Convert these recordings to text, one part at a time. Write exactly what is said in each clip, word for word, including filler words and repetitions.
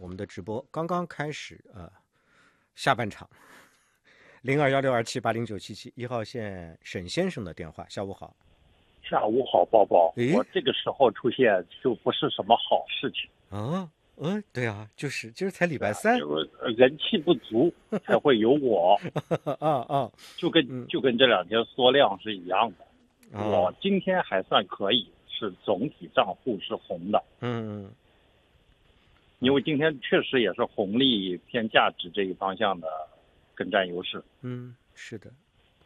我们的直播刚刚开始，呃，下半场，零二幺六二七八零九七七一号线沈先生的电话，下午好。 下午好，抱抱。 诶我这个时候出现就不是什么好事情啊，嗯，对啊，就是今儿才礼拜三， 因为人气不足才会有我， 啊啊， 就跟、 嗯就跟这两天缩量是一样的。 啊我今天还算可以，是总体账户是红的， 嗯因为今天确实也是红利偏价值这一方向的更占优势。 嗯，是的，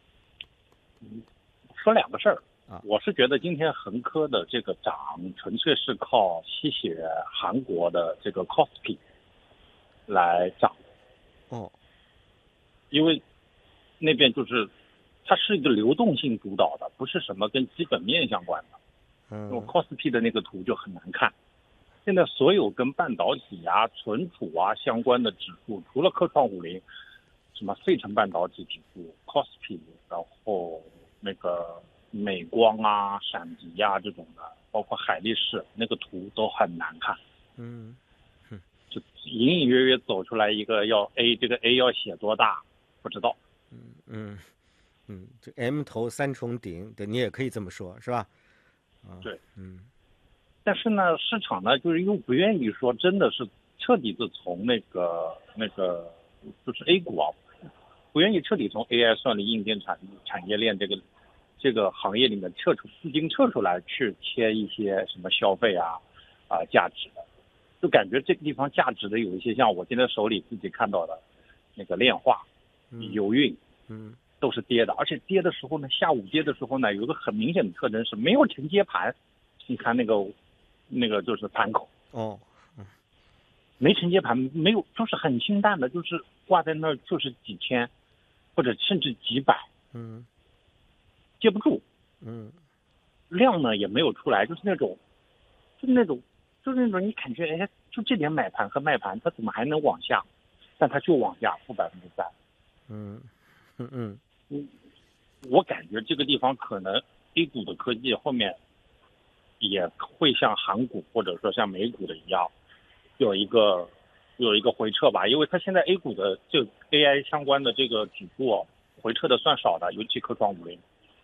说两个事儿啊， 我是觉得今天恒科的这个涨纯粹是靠吸血韩国的这个 Kospi 来涨， 哦， 因为那边就是它是一个流动性主导的，不是什么跟基本面相关的。因为嗯 Kospi 的那个图就很难看。现在所有跟半导体啊、存储啊相关的指数，除了科创五零，什么费城半导体指数、Kospi， 然后那个美光啊、闪迪啊这种的，包括海力士那个图都很难看。 嗯就隐隐约约走出来一个要 A， 这个 A 要写多大不知道。 嗯嗯，这 M 头三重顶，对你也可以这么说，是吧？啊， 对， 嗯但是呢，市场呢就是又不愿意说真的是彻底的从那个那个就是 A 股啊，不愿意彻底从 A I 算力硬件产产业链这个这个行业里面撤出资金撤出来去切一些什么消费啊啊价值的，就感觉这个地方价值的有一些像我今天手里自己看到的那个炼化、油运， 嗯都是跌的，而且跌的时候呢，下午跌的时候呢，有一个很明显的特征是没有承接盘。你看那个那个就是盘口哦， 没承接盘，没有，就是很清淡的，就是挂在那儿，就是几千或者甚至几百， 嗯接不住， 嗯量呢也没有出来，就是那种，就是那种，就是那种你感觉哎，就这点买盘和卖盘，它怎么还能往下？但它就往下，负百分之三。 嗯嗯嗯嗯，我感觉这个地方可能 A 股的科技后面也会像韩股或者说像美股的一样，有一个有一个回撤吧，因为它现在 A 股的这 A I 相关的这个指数哦回撤的算少的，尤其科创五零，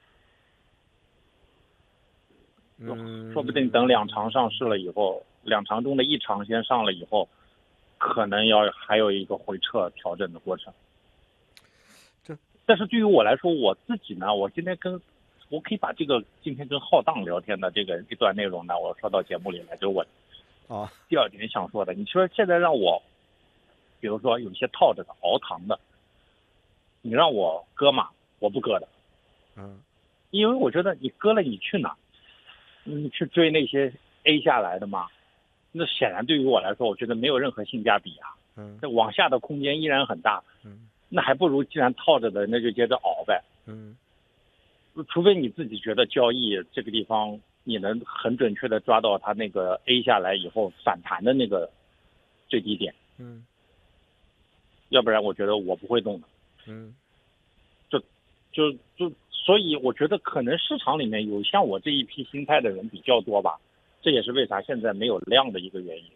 嗯， 说不定等两长上市了以后，两长中的一长先上了以后，可能要还有一个回撤调整的过程。 这， 但是对于我来说，我自己呢，我今天跟我可以把这个今天跟浩荡聊天的这个一段内容呢，我说到节目里来，就是我哦， 第二点想说的。你说现在让我，比如说有一些套着的熬糖的，你让我割嘛，我不割的， 嗯因为我觉得你割了你去哪？你去追那些 A 下来的嘛？那显然对于我来说，我觉得没有任何性价比啊。 嗯这往下的空间依然很大， 嗯那还不如既然套着的，那就接着熬呗。 嗯除非你自己觉得交易这个地方你能很准确的抓到它那个 A 下来以后反弹的那个最低点， 嗯要不然我觉得我不会动的。 嗯就就就所以我觉得可能市场里面有像我这一批心态的人比较多吧，这也是为啥现在没有量的一个原因。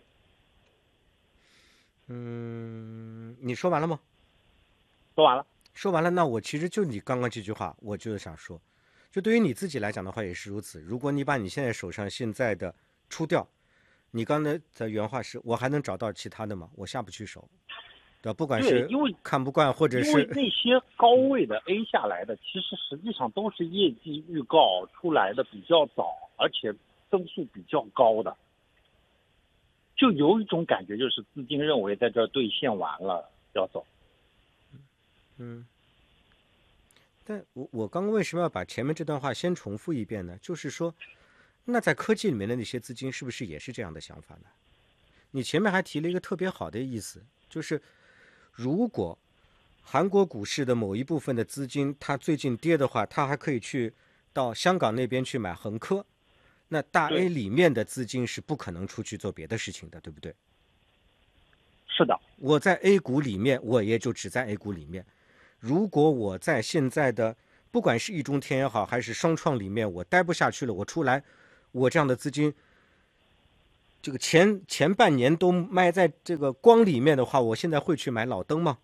嗯，你说完了吗？ 说完了。 说完了，那我其实就你刚刚这句话，我就是想说，就对于你自己来讲的话也是如此。如果你把你现在手上现在的出掉，你刚才的原话是我还能找到其他的吗？我下不去手，对吧？不管对， 是因为看不惯，或者因为是那些高位的 A 下来的，其实实际上都是业绩预告出来的比较早，而且增速比较高的，就有一种感觉，就是资金认为在这儿兑现完了要走。 嗯，但我我刚刚为什么要把前面这段话先重复一遍呢？就是说，那在科技里面的那些资金是不是也是这样的想法呢？你前面还提了一个特别好的意思，就是如果韩国股市的某一部分的资金它最近跌的话，它还可以去到香港那边去买恒科，那大 A 里面的资金是不可能出去做别的事情的，对不对？ 是的， 我在 A 股里面，我也就只在 A 股里面。如果我在现在的不管是易中天也好，还是双创里面，我待不下去了，我出来，我这样的资金这个前前半年都卖在这个光里面的话，我现在会去买老登吗？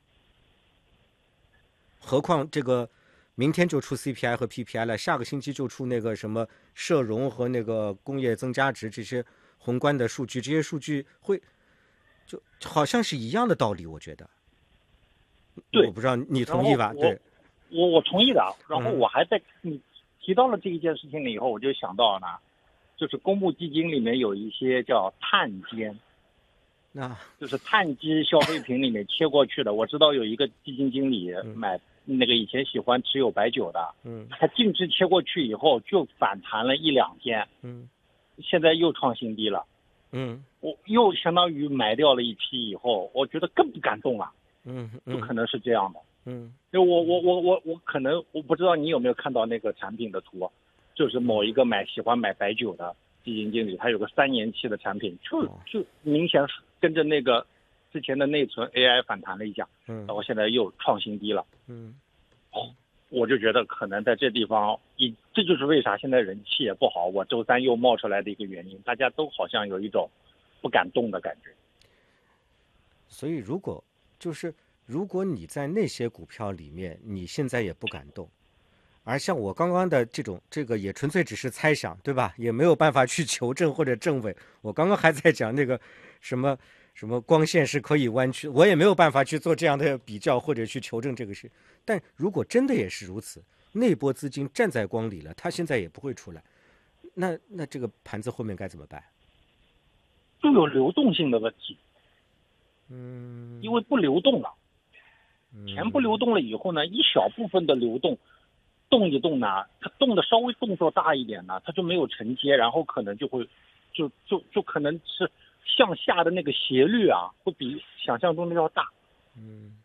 何况这个明天就出 C P I 和 P P I 了，下个星期就出那个什么社融和那个工业增加值这些宏观的数据，这些数据会就好像是一样的道理，我觉得。 对， 我不知道你同意吧？对， 我我同意的。然后我还在你提到了这一件事情了以后，我就想到呢，就是公募基金里面有一些叫碳监， 那就是碳基消费品里面切过去的。我知道有一个基金经理买那个以前喜欢持有白酒的，嗯，他净值切过去以后就反弹了一两天，嗯，现在又创新低了，嗯，我又相当于买掉了一批以后，我觉得更不敢动了。嗯，不可能是这样的。嗯，就我我我我我可能我不知道你有没有看到那个产品的图，就是某一个买喜欢买白酒的基金经理，他有个三年期的产品，就就明显跟着那个之前的内存 A I 反弹了一下，嗯，然后现在又创新低了。嗯，我就觉得可能在这地方，一这就是为啥现在人气也不好，我周三又冒出来的一个原因，大家都好像有一种不敢动的感觉。 所以如果就是如果你在那些股票里面，你现在也不敢动，而像我刚刚的这种，这个也纯粹只是猜想，对吧？也没有办法去求证或者证伪。我刚刚还在讲那个什么什么光线是可以弯曲，我也没有办法去做这样的比较或者去求证这个事。但如果真的也是如此，那波资金站在光里了，它现在也不会出来，那那这个盘子后面该怎么办？ 就有流动性的问题。嗯，因为不流动了，钱不流动了以后呢，一小部分的流动，动一动呢，它动的稍微动作大一点呢，它就没有承接，然后可能就会，就就就可能是向下的那个斜率啊，会比想象中的要大。嗯，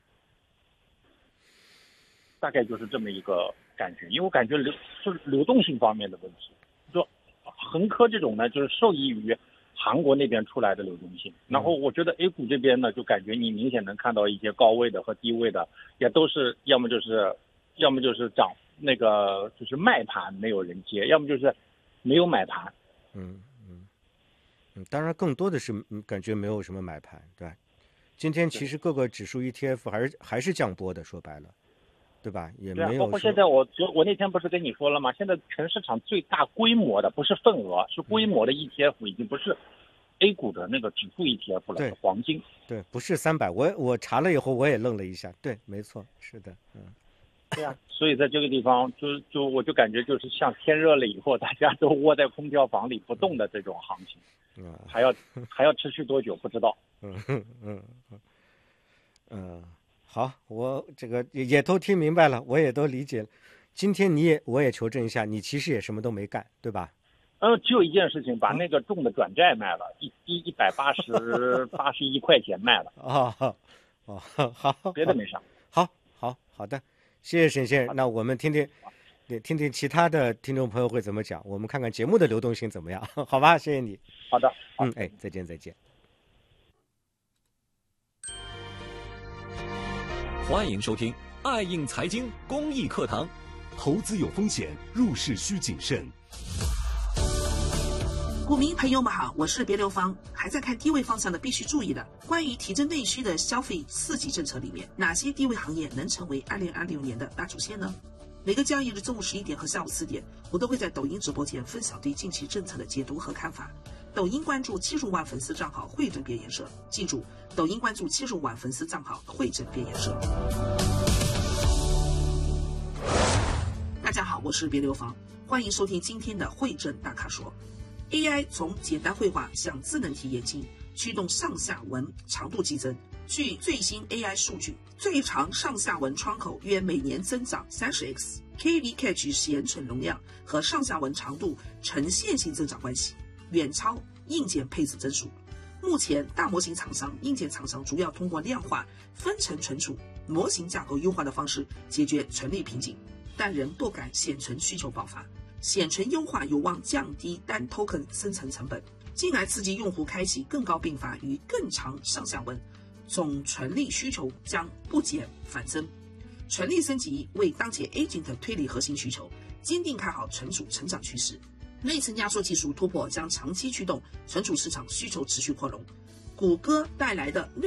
大概就是这么一个感觉，因为我感觉流是流动性方面的问题，就恒科这种呢，就是受益于韩国那边出来的流动性，然后我觉得 A 股这边呢，就感觉你明显能看到一些高位的和低位的，也都是要么就是，要么就是涨那个就是卖盘没有人接，要么就是没有买盘。 嗯嗯嗯，当然更多的是感觉没有什么买盘，对吧？今天其实各个指数 E T F 还是还是降波的，说白了，对吧？也没有。 包括现在我我那天不是跟你说了吗？现在全市场最大规模的不是份额，是规模的 E T F 已经不是 A 股的那个指数 E T F 了，是黄金。 对，不是三百。我我查了以后我也愣了一下，对，没错，是的，嗯。 对呀、啊，所以在这个地方就就我就感觉就是像天热了以后，大家都窝在空调房里不动的这种行情，嗯，还要还要持续多久不知道。 嗯嗯嗯嗯。好，我这个也也都听明白了，我也都理解了。今天你也我也求证一下，你其实也什么都没干，对吧？ 呃，只有一件事情，把那个重的转债卖了，一一一百八十八十一块钱卖了。 哦哦，好， 别的没啥。 好，好，好的，谢谢沈先生。那我们听听，听听其他的听众朋友会怎么讲，我们看看节目的流动性怎么样，好吧？谢谢你。 好的， 嗯，哎，再见，再见。 欢迎收听爱应财经公益课堂。 投资有风险，入市需谨慎。 股民朋友们好，我是别流芳。还在看低位方向的必须注意的，关于提振内需的消费刺激政策里面，哪些低位行业能成为二零二六年的大主线呢？每个交易日中午十一点和下午四点，我都会在抖音直播间分享对近期政策的解读和看法。抖音关注七十五万粉丝账号汇整编研社，记住，抖音关注七十五万粉丝账号汇整编研社。大家好，我是别流芳，欢迎收听今天的汇整大咖说。A I 从简单绘画向智能体演进，驱动上下文长度激增。据最新 A I 数据，最长上下文窗口约每年增长 三十 x，K V Cache 显存容量和上下文长度呈线性增长关系，远超硬件配置增速。目前大模型厂商、硬件厂商主要通过量化、分层存储、模型架构优化的方式解决存力瓶颈，但仍不感显存需求爆发。显存优化有望降低单 token 生成成本，进而刺激用户开启更高并发与更长上下文，总存力需求将不减反增。存力升级为当前 agent 推理核心需求，坚定看好存储成长趋势。 内层压缩技术突破将长期驱动存储市场需求持续扩容。谷歌带来的内